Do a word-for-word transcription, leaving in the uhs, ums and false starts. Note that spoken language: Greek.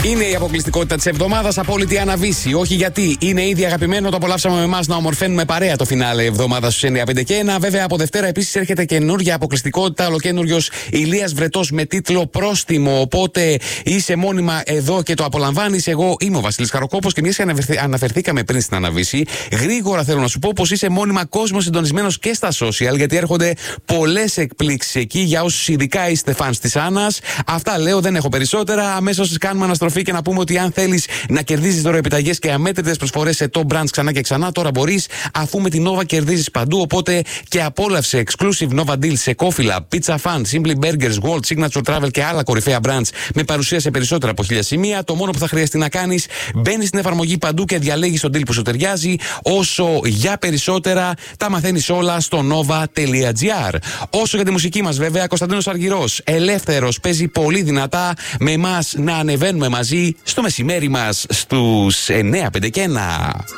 Είναι η αποκλειστικότητα της εβδομάδας, απόλυτη αναβίση. Όχι γιατί είναι ήδη αγαπημένο, το απολαύσαμε με εμάς να ομορφαίνουμε παρέα το φινάλε εβδομάδα στους εννιά πέντε και ένα. Βέβαια από Δευτέρα επίσης έρχεται καινούργια αποκλειστικότητα, ολοκαίνουργιος Ηλίας Βρετός με τίτλο Πρόστιμο. Οπότε είσαι μόνιμα εδώ και το απολαμβάνεις. Εγώ είμαι ο Βασίλης Χαροκόπος και μιας και αναφερθήκαμε πριν στην αναβίση, γρήγορα θέλω να σου πω πως είσαι μόνιμα κόσμο συντονισμένος και στα social, γιατί έρχονται πολλές εκπλήξεις εκεί για όσους ειδικά είστε fans της Άννας. Αυτά λέω, δεν έχω περισσότερα. Αμέσως κάνουμε αναστροφή και να πούμε ότι αν θέλεις να κερδίζεις δωροεπιταγές και αμέτρητες προσφορές σε top brands ξανά και ξανά, τώρα μπορείς, αφού με την Nova κερδίζεις παντού. Οπότε και απόλαυσε exclusive Nova deals σε κόφιλα, Pizza Fun, Simply Burgers, World, Signature Travel και άλλα κορυφαία brands με παρουσία σε περισσότερα από χίλια σημεία. Το μόνο που θα χρειαστεί να κάνεις, μπαίνεις στην εφαρμογή παντού και διαλέγεις τον deal που σου ταιριάζει. Όσο για περισσότερα, τα μαθαίνεις όλα στο nova.gr. Όσο για τη μουσική μας, βέβαια, Κωνσταντίνος Αργυρός, ελεύθερος, παίζει πολύ δυνατά με εμάς να ανεβαίνουμε μαζί στο μεσημέρι μας στους εννιά πέντε και ένα.